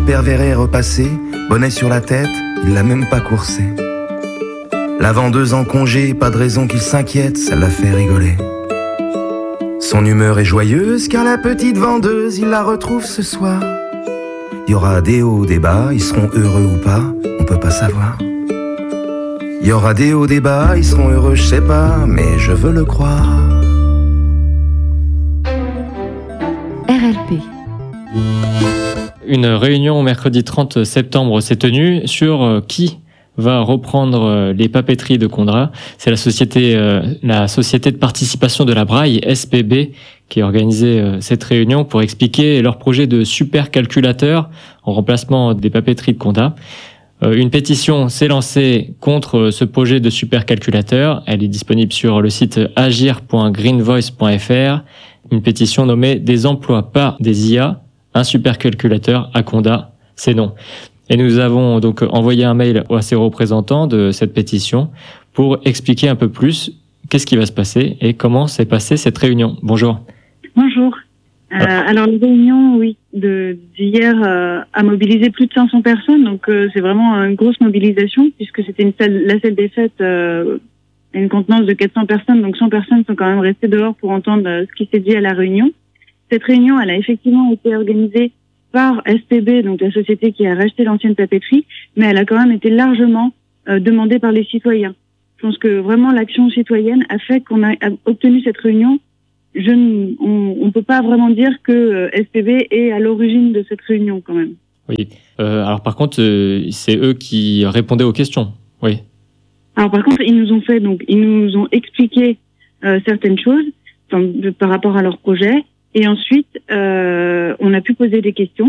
père Véret est repassé, bonnet sur la tête, il l'a même pas coursé. La vendeuse en congé, pas de raison qu'il s'inquiète, ça l'a fait rigoler. Son humeur est joyeuse car la petite vendeuse, il la retrouve ce soir. Il y aura des hauts, des bas, ils seront heureux ou pas, on peut pas savoir. Il y aura des hauts, des bas, ils seront heureux, je sais pas, mais je veux le croire. RLP. Une réunion mercredi 30 septembre s'est tenue sur qui va reprendre les papeteries de Condrat. C'est la société de participation de la Braille, SPB, qui a organisé cette réunion pour expliquer leur projet de supercalculateur en remplacement des papeteries de Condat. Une pétition s'est lancée contre ce projet de supercalculateur. Elle est disponible sur le site agir.greenvoice.fr. Une pétition nommée « Des emplois par des IA, un supercalculateur à Condat, c'est non ». Et nous avons donc envoyé un mail à ces représentants de cette pétition pour expliquer un peu plus qu'est-ce qui va se passer et comment s'est passée cette réunion. Bonjour. Bonjour. Alors la réunion, d'hier a mobilisé plus de 500 personnes, donc c'est vraiment une grosse mobilisation puisque c'était la salle des fêtes une contenance de 400 personnes, donc 100 personnes sont quand même restées dehors pour entendre ce qui s'est dit à la réunion. Cette réunion, elle a effectivement été organisée par SPB, donc la société qui a racheté l'ancienne papeterie, mais elle a quand même été largement demandée par les citoyens. Je pense que vraiment l'action citoyenne a fait qu'on a obtenu cette réunion. On peut pas vraiment dire que SPB est à l'origine de cette réunion quand même. Oui. Alors par contre, c'est eux qui répondaient aux questions. Oui. Alors par contre, ils nous ont expliqué certaines choses par rapport à leur projet. Et ensuite, on a pu poser des questions.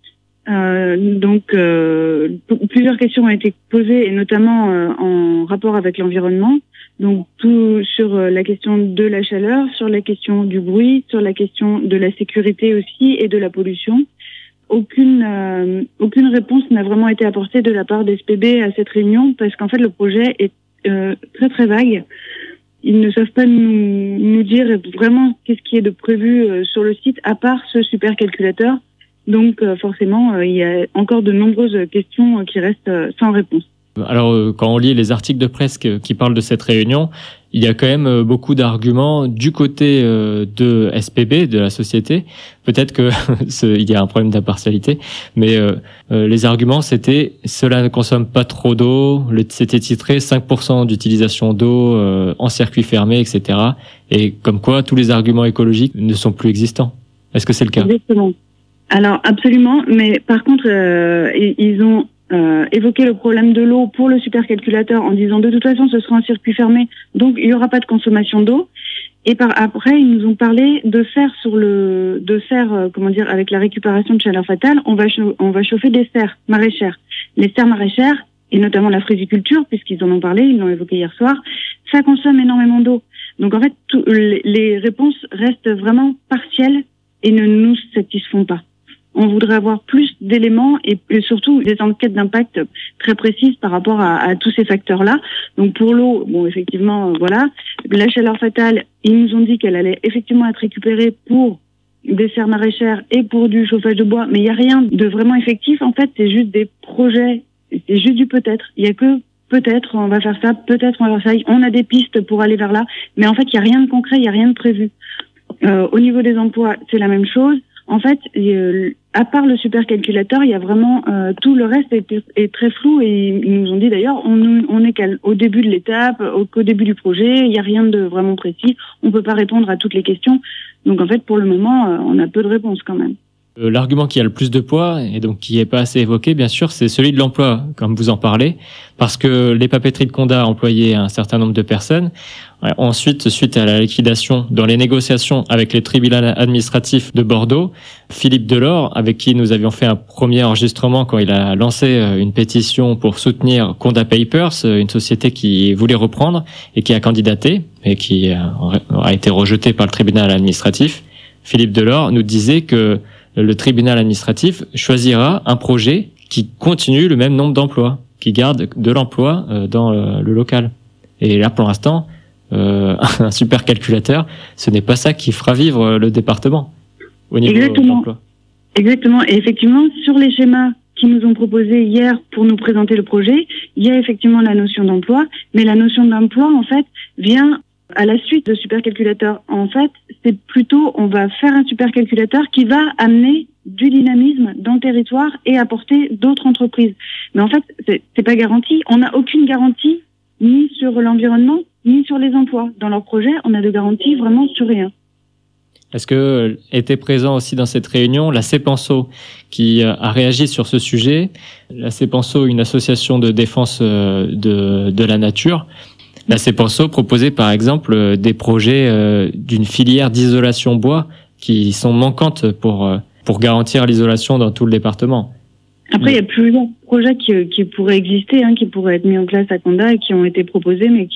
Plusieurs questions ont été posées, et notamment en rapport avec l'environnement. Donc, tout sur la question de la chaleur, sur la question du bruit, sur la question de la sécurité aussi et de la pollution. Aucune réponse n'a vraiment été apportée de la part des SPB à cette réunion, parce qu'en fait, le projet est très très vague. Ils ne savent pas nous dire vraiment qu'est-ce qui est de prévu sur le site, à part ce supercalculateur. Donc forcément, il y a encore de nombreuses questions qui restent sans réponse. Alors, quand on lit les articles de presse qui parlent de cette réunion, il y a quand même beaucoup d'arguments du côté de SPB, de la société. Peut-être que il y a un problème d'impartialité, mais les arguments, c'était « cela ne consomme pas trop d'eau », c'était titré « 5% d'utilisation d'eau en circuit fermé, etc. » Et comme quoi, tous les arguments écologiques ne sont plus existants. Est-ce que c'est le cas ? Exactement. Alors, absolument, mais par contre, ils ont évoquer le problème de l'eau pour le supercalculateur en disant de toute façon ce sera un circuit fermé, donc il n'y aura pas de consommation d'eau. Et après ils nous ont parlé de faire avec la récupération de chaleur fatale, on va chauffer des serres maraîchères. Les serres maraîchères, et notamment la frisiculture, puisqu'ils en ont parlé, ils l'ont évoqué hier soir, ça consomme énormément d'eau. Donc en fait les réponses restent vraiment partielles et ne nous satisfont pas. On voudrait avoir plus d'éléments et surtout des enquêtes d'impact très précises par rapport à tous ces facteurs-là. Donc pour l'eau, bon effectivement, voilà. La chaleur fatale, ils nous ont dit qu'elle allait effectivement être récupérée pour des serres maraîchères et pour du chauffage de bois, mais il n'y a rien de vraiment effectif. En fait, c'est juste des projets, c'est juste du peut-être. Il n'y a que peut-être on va faire ça, peut-être on va faire ça. On a des pistes pour aller vers là, mais en fait, il n'y a rien de concret, il n'y a rien de prévu. Au niveau des emplois, c'est la même chose. En fait, à part le supercalculateur, il y a vraiment tout le reste est très flou et ils nous ont dit d'ailleurs on est qu'au début de l'étape, qu'au début du projet, il n'y a rien de vraiment précis, on peut pas répondre à toutes les questions. Donc en fait pour le moment on a peu de réponses quand même. L'argument qui a le plus de poids, et donc qui n'est pas assez évoqué, bien sûr, c'est celui de l'emploi, comme vous en parlez, parce que les papeteries de Condat employaient un certain nombre de personnes. Ensuite, suite à la liquidation, dans les négociations avec les tribunaux administratifs de Bordeaux, Philippe Delors, avec qui nous avions fait un premier enregistrement quand il a lancé une pétition pour soutenir Condat Papers, une société qui voulait reprendre et qui a candidaté, et qui a été rejetée par le tribunal administratif, Philippe Delors nous disait que le tribunal administratif choisira un projet qui continue le même nombre d'emplois, qui garde de l'emploi dans le local. Et là, pour l'instant, un supercalculateur, ce n'est pas ça qui fera vivre le département au niveau de l'emploi. Exactement. Et effectivement, sur les schémas qui nous ont proposé hier pour nous présenter le projet, il y a effectivement la notion d'emploi, mais la notion d'emploi, en fait, vient à la suite de supercalculateur. En fait, c'est plutôt, on va faire un supercalculateur qui va amener du dynamisme dans le territoire et apporter d'autres entreprises. Mais en fait, c'est pas garanti. On n'a aucune garantie ni sur l'environnement, ni sur les emplois. Dans leur projet, on a de garantie vraiment sur rien. Est-ce que était présent aussi dans cette réunion la CEPANSO qui a réagi sur ce sujet? La CEPANSO, une association de défense de la nature. La CEPANSO proposait par exemple des projets d'une filière d'isolation bois qui sont manquantes pour garantir l'isolation dans tout le département. Après, il y a plusieurs projets qui pourraient exister, qui pourraient être mis en place à Condat et qui ont été proposés, mais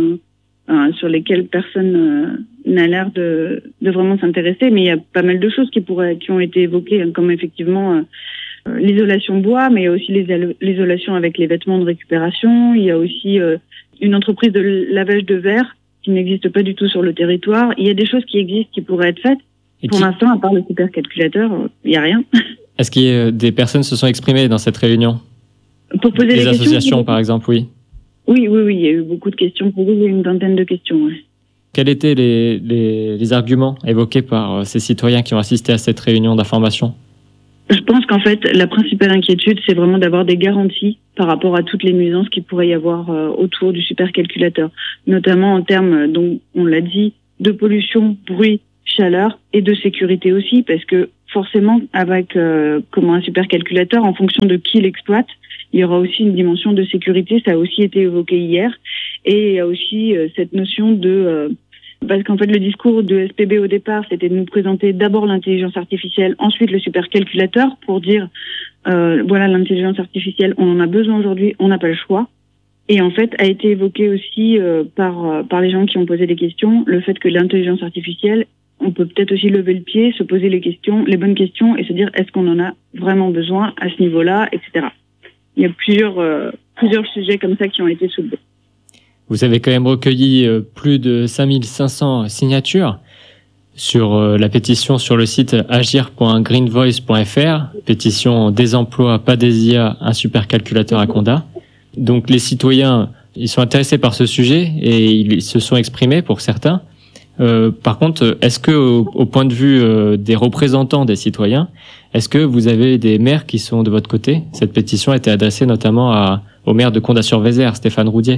sur lesquels personne n'a l'air de vraiment s'intéresser. Mais il y a pas mal de choses qui ont été évoquées, comme effectivement l'isolation bois, mais il y a aussi l'isolation avec les vêtements de récupération. Il y a aussi une entreprise de lavage de verre qui n'existe pas du tout sur le territoire. Il y a des choses qui existent qui pourraient être faites. Pour l'instant, à part le supercalculateur, il n'y a rien. Est-ce qu'il y a des personnes se sont exprimées dans cette réunion? Pour poser des questions, associations, par exemple, oui. Oui, il y a eu beaucoup de questions posées, il y a eu une vingtaine de questions. Ouais. Quels étaient les arguments évoqués par ces citoyens qui ont assisté à cette réunion d'information? Je pense qu'en fait, la principale inquiétude, c'est vraiment d'avoir des garanties par rapport à toutes les nuisances qu'il pourrait y avoir autour du supercalculateur, notamment en termes, donc on l'a dit, de pollution, bruit, chaleur et de sécurité aussi, parce que forcément, avec un supercalculateur, en fonction de qui l'exploite, il y aura aussi une dimension de sécurité. Ça a aussi été évoqué hier. Et il y a aussi cette notion de... parce qu'en fait, le discours de SPB au départ, c'était de nous présenter d'abord l'intelligence artificielle, ensuite le supercalculateur, pour dire, voilà, l'intelligence artificielle, on en a besoin aujourd'hui, on n'a pas le choix. Et en fait, a été évoqué aussi par les gens qui ont posé des questions, le fait que l'intelligence artificielle, on peut peut-être aussi lever le pied, se poser les bonnes questions et se dire est-ce qu'on en a vraiment besoin à ce niveau-là, etc. Il y a plusieurs sujets comme ça qui ont été soulevés. Vous avez quand même recueilli plus de 5500 signatures sur la pétition sur le site agir.greenvoice.fr, pétition des emplois, pas des IA, un supercalculateur à Condat. Donc les citoyens, ils sont intéressés par ce sujet et ils se sont exprimés pour certains. Par contre, est-ce que au point de vue des représentants des citoyens, est-ce que vous avez des maires qui sont de votre côté? Cette pétition a été adressée notamment au maire de Condat-sur-Vézère, Stéphane Roudier.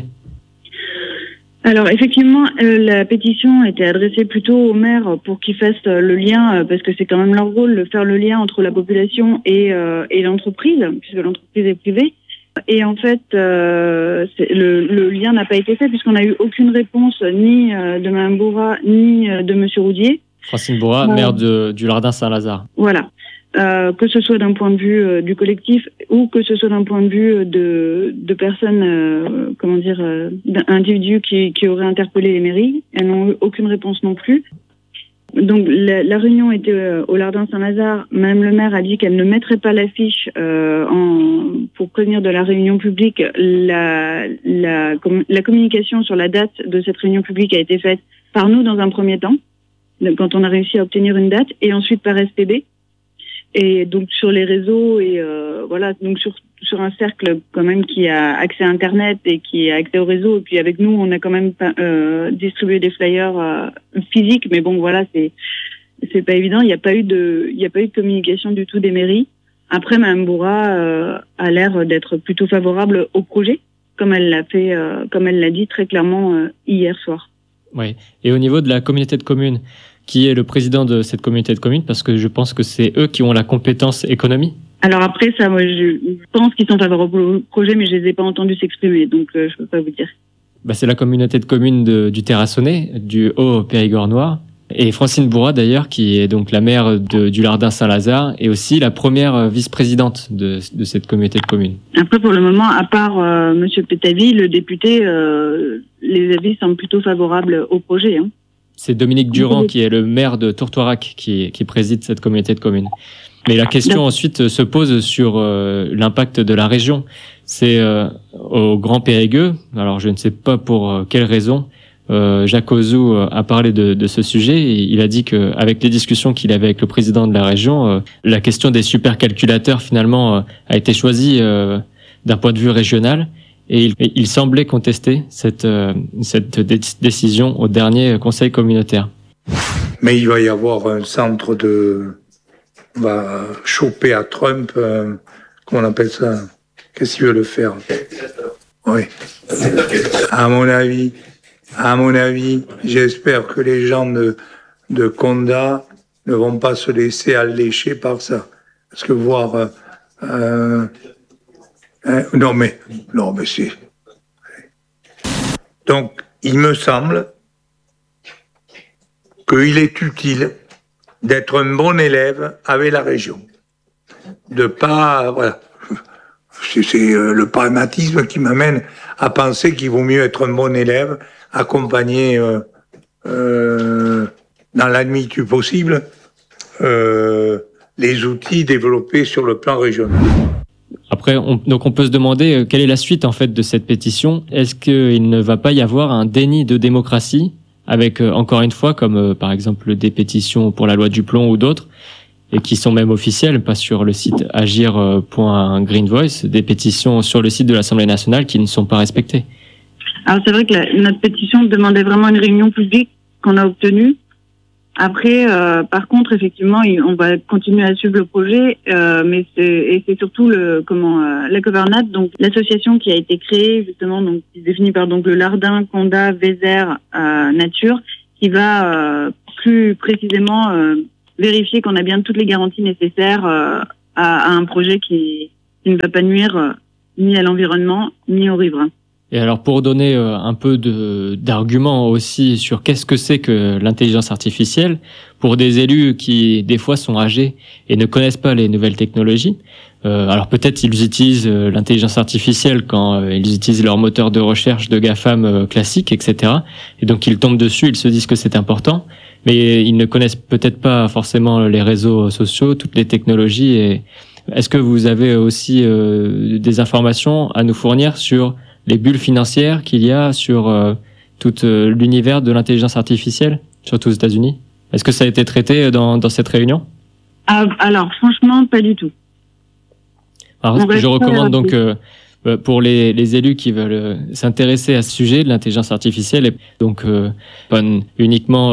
Alors effectivement, la pétition a été adressée plutôt aux maires pour qu'ils fassent le lien, parce que c'est quand même leur rôle de faire le lien entre la population et l'entreprise, puisque l'entreprise est privée. Et en fait, le lien n'a pas été fait puisqu'on n'a eu aucune réponse ni de Mme Bourra ni de M. Roudier. Francine Bourra, maire du Lardin-Saint-Lazare. Voilà. Que ce soit d'un point de vue du collectif ou que ce soit d'un point de vue de personnes, d'individus qui auraient interpellé les mairies. Elles n'ont eu aucune réponse non plus. Donc la réunion était au Lardin-Saint-Lazare. Madame le maire a dit qu'elle ne mettrait pas l'affiche pour prévenir de la réunion publique. La communication sur la date de cette réunion publique a été faite par nous dans un premier temps, quand on a réussi à obtenir une date, et ensuite par SPB. Et donc sur les réseaux et voilà, donc sur un cercle quand même qui a accès à Internet et qui a accès au réseau. Et puis avec nous, on a quand même distribué des flyers physiques, mais bon voilà, c'est pas évident. Il n'y a pas eu de communication du tout des mairies. Après, Mme Bourra a l'air d'être plutôt favorable au projet, comme elle l'a dit très clairement hier soir. Oui. Et au niveau de la communauté de communes, qui est le président de cette communauté de communes, parce que je pense que c'est eux qui ont la compétence économie. Alors après, ça, moi, je pense qu'ils sont favorables au projet, mais je les ai pas entendus s'exprimer, donc je peux pas vous dire. C'est la communauté de communes du Terrassonnais, du Haut-Périgord noir, et Francine Bourra d'ailleurs, qui est donc la maire du Lardin-Saint-Lazare, et aussi la première vice-présidente de cette communauté de communes. Après, pour le moment, à part Monsieur Pétavy, le député, les avis semblent plutôt favorables au projet. C'est Dominique Durand qui est le maire de Tourtoirac qui préside cette communauté de communes. Mais la question ensuite se pose sur l'impact de la région. C'est au Grand Périgueux, alors je ne sais pas pour quelle raison, Jacques Ozou a parlé de ce sujet. Et il a dit qu'avec les discussions qu'il avait avec le président de la région, la question des supercalculateurs finalement a été choisie d'un point de vue régional. Et il semblait contester cette décision au dernier conseil communautaire. Mais il va y avoir un centre on va choper à Trump, comment on appelle ça? Qu'est-ce qu'il veut le faire? Oui. À mon avis, j'espère que les gens de Condat ne vont pas se laisser allécher par ça. Parce que voir... non mais c'est... Donc, il me semble qu'il est utile d'être un bon élève avec la région. De pas... Voilà. C'est le pragmatisme qui m'amène à penser qu'il vaut mieux être un bon élève, accompagner dans la limite du possible les outils développés sur le plan régional. Après, on peut se demander quelle est la suite en fait de cette pétition. Est-ce qu'il ne va pas y avoir un déni de démocratie avec, encore une fois, comme par exemple des pétitions pour la loi du plomb ou d'autres, et qui sont même officielles, pas sur le site agir.greenvoice, des pétitions sur le site de l'Assemblée nationale qui ne sont pas respectées. Alors c'est vrai que notre pétition demandait vraiment une réunion publique qu'on a obtenue. Après, par contre, effectivement, on va continuer à suivre le projet, mais c'est surtout l'Ecovernat, donc l'association qui a été créée justement, donc qui est définie par donc le Lardin, Condat, Vézère, Nature, qui va plus précisément vérifier qu'on a bien toutes les garanties nécessaires à un projet qui ne va pas nuire ni à l'environnement ni aux riverains. Et alors pour donner un peu d'arguments aussi sur qu'est-ce que c'est que l'intelligence artificielle, pour des élus qui des fois sont âgés et ne connaissent pas les nouvelles technologies, alors peut-être ils utilisent l'intelligence artificielle quand ils utilisent leur moteur de recherche de GAFAM classique, etc. Et donc ils tombent dessus, ils se disent que c'est important, mais ils ne connaissent peut-être pas forcément les réseaux sociaux, toutes les technologies. Et est-ce que vous avez aussi des informations à nous fournir sur les bulles financières qu'il y a sur tout l'univers de l'intelligence artificielle, surtout aux États-Unis? Est-ce que ça a été traité dans cette réunion? Alors, franchement, pas du tout. Alors, je recommande donc pour les élus qui veulent s'intéresser à ce sujet de l'intelligence artificielle, et donc pas uniquement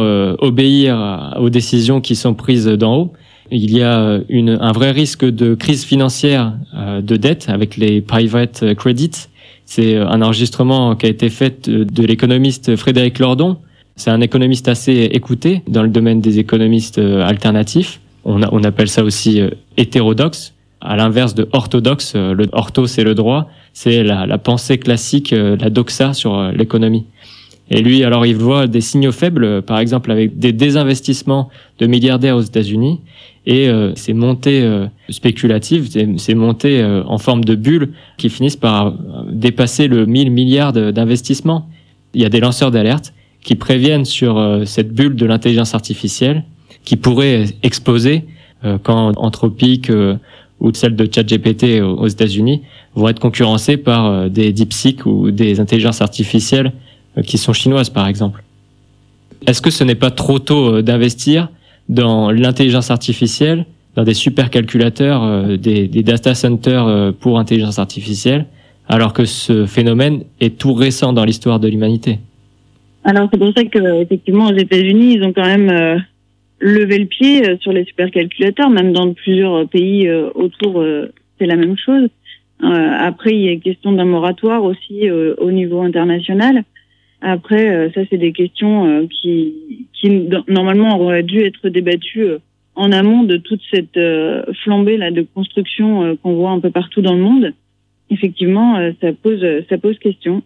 obéir aux décisions qui sont prises d'en haut. Il y a un vrai risque de crise financière de dette avec les private credits. C'est un enregistrement qui a été fait de l'économiste Frédéric Lordon. C'est un économiste assez écouté dans le domaine des économistes alternatifs. On appelle ça aussi hétérodoxe, à l'inverse de orthodoxe. Le ortho, c'est le droit, c'est la pensée classique, la doxa sur l'économie. Et lui, alors, il voit des signaux faibles, par exemple avec des désinvestissements de milliardaires aux États-Unis, et ces montées spéculatives, ces montées en forme de bulles qui finissent par dépasser le 1000 milliards d'investissements. Il y a des lanceurs d'alerte qui préviennent sur cette bulle de l'intelligence artificielle qui pourrait exploser quand Anthropic ou celle de ChatGPT aux États-Unis vont être concurrencées par des DeepSeek ou des intelligences artificielles qui sont chinoises, par exemple. Est-ce que ce n'est pas trop tôt d'investir dans l'intelligence artificielle, dans des supercalculateurs, des data centers pour intelligence artificielle, alors que ce phénomène est tout récent dans l'histoire de l'humanité? Alors c'est pour ça que effectivement aux États-Unis, ils ont quand même levé le pied sur les supercalculateurs, même dans plusieurs pays autour, c'est la même chose. Après, il y a question d'un moratoire aussi au niveau international. Après, ça, c'est des questions qui normalement auraient dû être débattues en amont de toute cette flambée là de construction qu'on voit un peu partout dans le monde. Effectivement, ça pose question.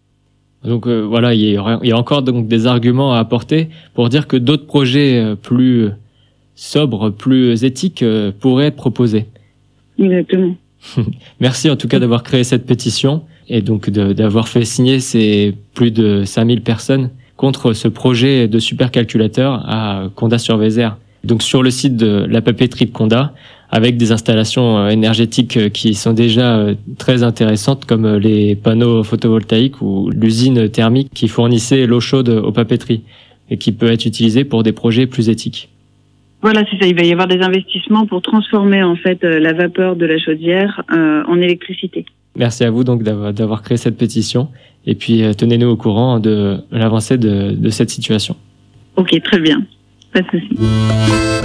Donc voilà, il y a encore donc des arguments à apporter pour dire que d'autres projets plus sobres, plus éthiques pourraient être proposés. Exactement. Merci en tout cas d'avoir créé cette pétition et donc d'avoir fait signer ces plus de 5000 personnes contre ce projet de supercalculateur à Condat-sur-Vézère. Donc sur le site de la papeterie de Condat, avec des installations énergétiques qui sont déjà très intéressantes, comme les panneaux photovoltaïques ou l'usine thermique qui fournissait l'eau chaude aux papeteries et qui peut être utilisée pour des projets plus éthiques. Voilà, c'est ça. Il va y avoir des investissements pour transformer en fait la vapeur de la chaudière en électricité. Merci à vous donc d'avoir créé cette pétition et puis tenez-nous au courant de l'avancée de cette situation. Ok, très bien. Pas de souci.